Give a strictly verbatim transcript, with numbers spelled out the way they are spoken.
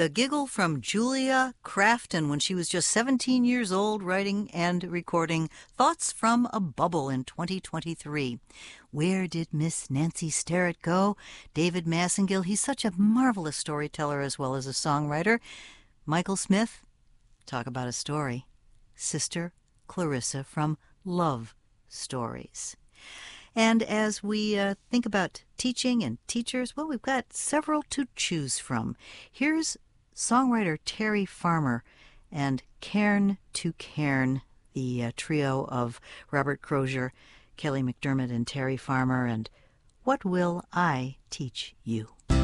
The giggle from Julia Crafton when she was just seventeen years old, writing and recording Thoughts from a Bubble in twenty twenty-three. Where did Miss Nancy Sterrett go? David Massengill, he's such a marvelous storyteller as well as a songwriter. Michael Smith, talk about a story. Sister Clarissa from Love Stories. And as we uh, think about teaching and teachers, well, we've got several to choose from. Here's songwriter Terry Farmer and Cairn to Cairn, the uh, trio of Robert Crozier, Kelly McDermott, and Terry Farmer, and What Will I Teach You?